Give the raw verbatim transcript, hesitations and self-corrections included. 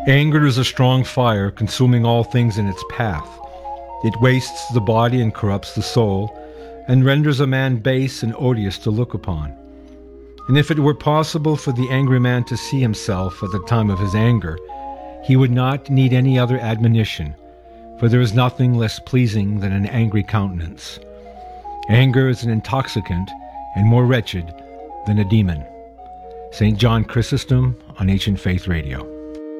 Anger is a strong fire, consuming all things in its path. It wastes the body and corrupts the soul, and renders a man base and odious to look upon. And if it were possible for the angry man to see himself at the time of his anger, he would not need any other admonition, for there is nothing less pleasing than an angry countenance. Anger is an intoxicant and more wretched than a demon. Saint John Chrysostom on Ancient Faith Radio.